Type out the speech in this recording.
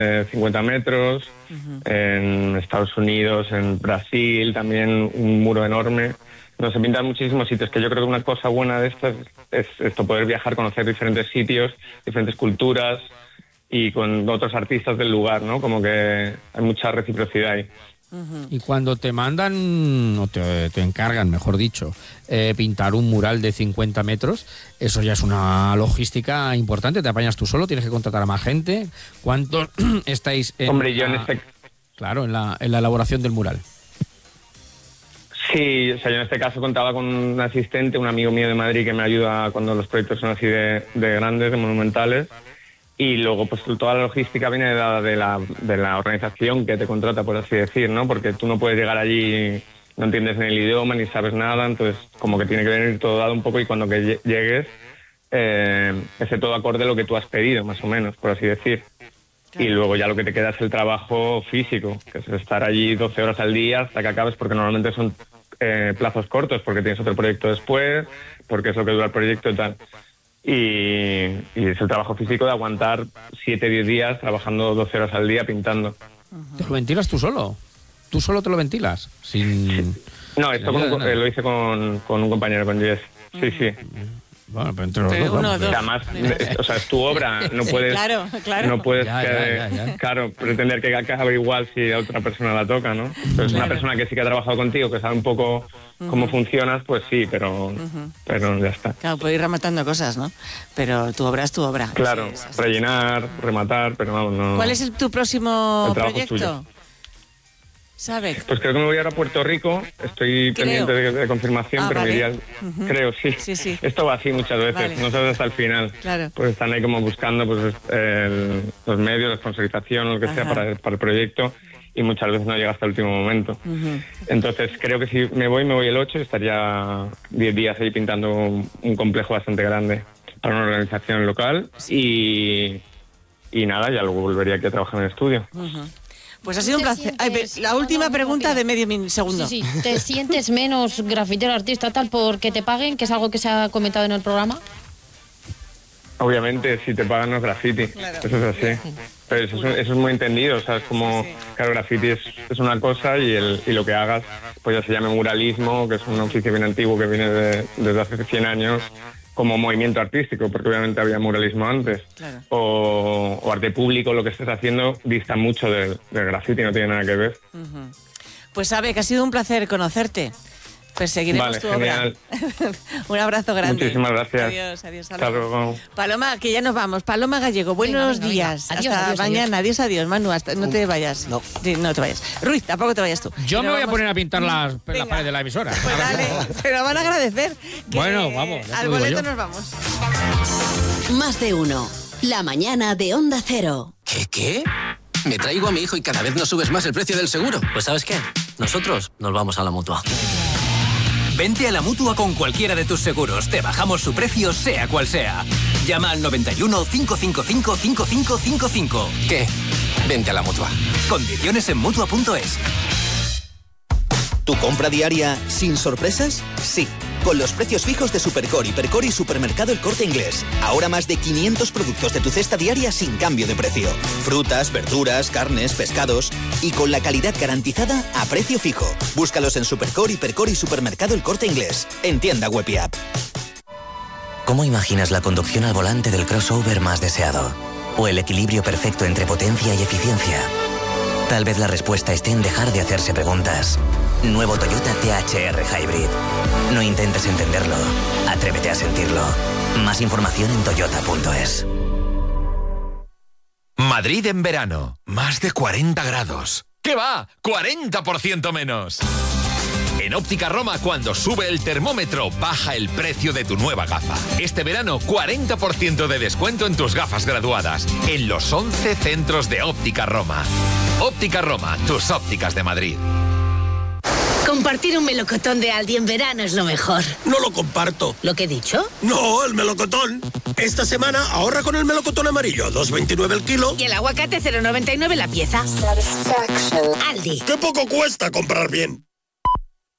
50 metros, en Estados Unidos, en Brasil, también un muro enorme. No, se pintan muchísimos sitios, que yo creo que una cosa buena de esto es esto, poder viajar, conocer diferentes sitios, diferentes culturas y con otros artistas del lugar, ¿no? Como que hay mucha reciprocidad ahí. Y cuando te mandan, o te encargan, mejor dicho, pintar un mural de 50 metros, eso ya es una logística importante. ¿Te apañas tú solo? ¿Tienes que contratar a más gente? ¿Cuántos estáis en, Hombre, yo claro, en la elaboración del mural? Sí, o sea, yo en este caso contaba con un asistente, un amigo mío de Madrid que me ayuda cuando los proyectos son así de grandes, de monumentales. Y luego, pues toda la logística viene dada de la organización que te contrata, por así decir, ¿no? Porque tú no puedes llegar allí, no entiendes ni el idioma, ni sabes nada, entonces como que tiene que venir todo dado un poco y cuando que llegues, ese todo acorde a lo que tú has pedido, más o menos, por así decir. Claro. Y luego ya lo que te queda es el trabajo físico, que es estar allí 12 horas al día hasta que acabes, porque normalmente son plazos cortos, porque tienes otro proyecto después, porque es lo que dura el proyecto y tal. Y es el trabajo físico de aguantar 7-10 días trabajando 12 horas al día pintando. ¿Te lo ventilas tú solo? ¿Tú solo te lo ventilas? Sin... No, esto lo hice con un compañero, con Jess. Sí. Bueno, pero entre los dos. Además, o sea, es tu obra, no puedes... Claro. No puedes, ya. Claro, pretender que acabe igual si a otra persona la toca, ¿no? Pero es una persona que sí que ha trabajado contigo, que sabe un poco cómo funcionas, pues sí, pero ya está. Claro, puede ir rematando cosas, ¿no? Pero tu obra es tu obra. Claro, sí, rellenar, rematar, pero vamos, no... ¿Cuál es tu próximo proyecto? ¿Sabe? Pues creo que me voy ahora a Puerto Rico. Estoy pendiente de confirmación, pero vale. me iría... Creo, sí. Esto va así muchas veces, vale. No sabes hasta el final. Claro. Pues están ahí como buscando pues los medios, la sponsorización o lo que sea para el proyecto y muchas veces no llega hasta el último momento. Entonces creo que si me voy el 8, estaría 10 días ahí pintando un complejo bastante grande para una organización local y nada, ya luego volvería aquí a trabajar en el estudio. Pues ha sido un placer. La última pregunta de medio segundo. Sí. ¿Te sientes menos grafitero, artista, tal, porque te paguen, que es algo que se ha comentado en el programa? Obviamente, si te pagan no es graffiti. Claro. Eso es así. Pero eso es muy entendido. O sea, es como, claro, graffiti es una cosa y lo que hagas, pues ya se llama muralismo, que es un oficio bien antiguo que viene desde hace 100 años. Como movimiento artístico, porque obviamente había muralismo antes, claro. o arte público, lo que estés haciendo dista mucho del graffiti, no tiene nada que ver. Pues sabe que ha sido un placer conocerte. Pues seguiremos tu genial. obra. Un abrazo grande. Muchísimas gracias. Adiós. Hasta luego. Paloma, que ya nos vamos. Paloma Gallego, buenos días. Adiós, hasta mañana. Adiós, Manu. No te vayas. No. Sí, no te vayas. Ruiz, tampoco te vayas tú. Yo me voy a poner a pintar las paredes de la emisora. Pues dale, te lo van a agradecer. Bueno, vamos. Al boleto nos vamos. Más de uno. La mañana de Onda Cero. ¿Qué? Me traigo a mi hijo y cada vez nos subes más el precio del seguro. Pues ¿sabes qué? Nosotros nos vamos a la Mutua. Vente a la Mutua con cualquiera de tus seguros. Te bajamos su precio, sea cual sea. Llama al 91 555 5555. ¿Qué? Vente a la Mutua. Condiciones en Mutua.es. ¿Tu compra diaria sin sorpresas? Sí. Con los precios fijos de Supercore, Hipercore y Supermercado El Corte Inglés. Ahora más de 500 productos de tu cesta diaria sin cambio de precio. Frutas, verduras, carnes, pescados. Y con la calidad garantizada a precio fijo. Búscalos en Supercore, Hipercore y Supermercado El Corte Inglés. En tienda web y app. ¿Cómo imaginas la conducción al volante del crossover más deseado? ¿O el equilibrio perfecto entre potencia y eficiencia? Tal vez la respuesta esté en dejar de hacerse preguntas. Nuevo Toyota CHR Hybrid. No intentes entenderlo. Atrévete a sentirlo. Más información en toyota.es. Madrid en verano. Más de 40 grados. ¿Qué va? 40% menos. En Óptica Roma, cuando sube el termómetro, baja el precio de tu nueva gafa. Este verano, 40% de descuento en tus gafas graduadas. En los 11 centros de Óptica Roma. Óptica Roma, tus ópticas de Madrid. Compartir un melocotón de Aldi en verano es lo mejor. No lo comparto. ¿Lo que he dicho? No, el melocotón. Esta semana ahorra con el melocotón amarillo, 2,29 el kilo. Y el aguacate 0,99 la pieza. Aldi. ¡Qué poco cuesta comprar bien!